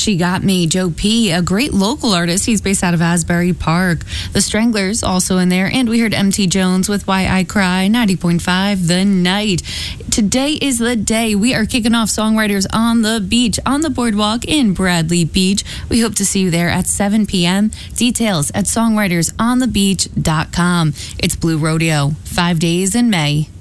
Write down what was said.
She Got Me, Joe P., a great local artist. He's based out of Asbury Park. The Stranglers also in there. And we heard MT Jones with Why I Cry, 90.5 The Night. Today is the day. We are kicking off Songwriters on the Beach on the boardwalk in Bradley Beach. We hope to see you there at 7 p.m. Details at songwritersonthebeach.com. It's Blue Rodeo, 5 days in May.